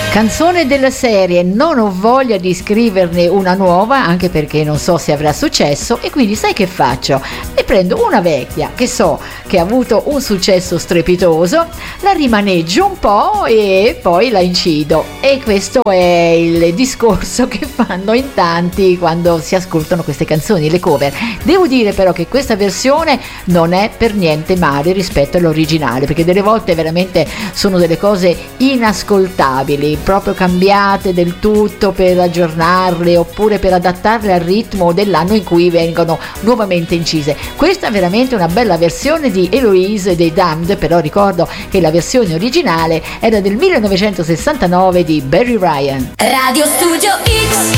Canzone della serie, non ho voglia di scriverne una nuova, anche perché non so se avrà successo, e quindi sai che faccio? Ne prendo una vecchia che so che ha avuto un successo strepitoso, la rimaneggio un po' e poi la incido, e questo è il discorso che fanno in tanti quando si ascoltano queste canzoni, le cover. Devo dire però che questa versione non è per niente male rispetto all'originale, perché delle volte veramente sono delle cose inascoltabili, proprio cambiate del tutto per aggiornarle oppure per adattarle al ritmo dell'anno in cui vengono nuovamente incise. Questa è veramente una bella versione di Eloise dei Damned, però ricordo che la versione originale era del 1969 di Barry Ryan. Radio Studio X,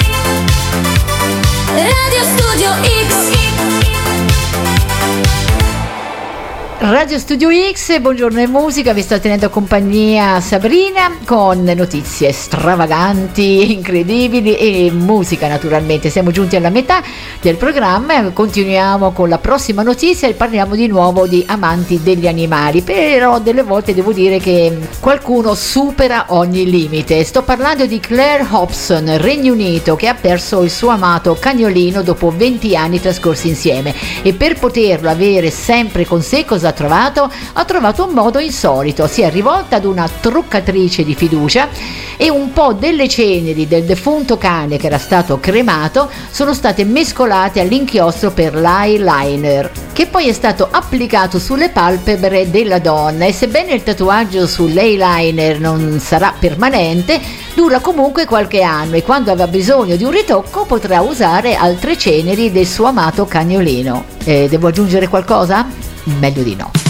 Radio Studio X. Radio Studio X, buongiorno e musica, vi sto tenendo compagnia Sabrina con notizie stravaganti, incredibili e musica naturalmente. Siamo giunti alla metà del programma, continuiamo con la prossima notizia e parliamo di nuovo di amanti degli animali, però delle volte devo dire che qualcuno supera ogni limite. Sto parlando di Claire Hobson, Regno Unito, che ha perso il suo amato cagnolino dopo 20 anni trascorsi insieme, e per poterlo avere sempre con sé cosa ha trovato un modo insolito. Si è rivolta ad una truccatrice di fiducia e un po' delle ceneri del defunto cane che era stato cremato sono state mescolate all'inchiostro per l'eyeliner, che poi è stato applicato sulle palpebre della donna, e sebbene il tatuaggio sull'eyeliner non sarà permanente, dura comunque qualche anno, e quando avrà bisogno di un ritocco potrà usare altre ceneri del suo amato cagnolino. Devo aggiungere qualcosa? Meglio di no.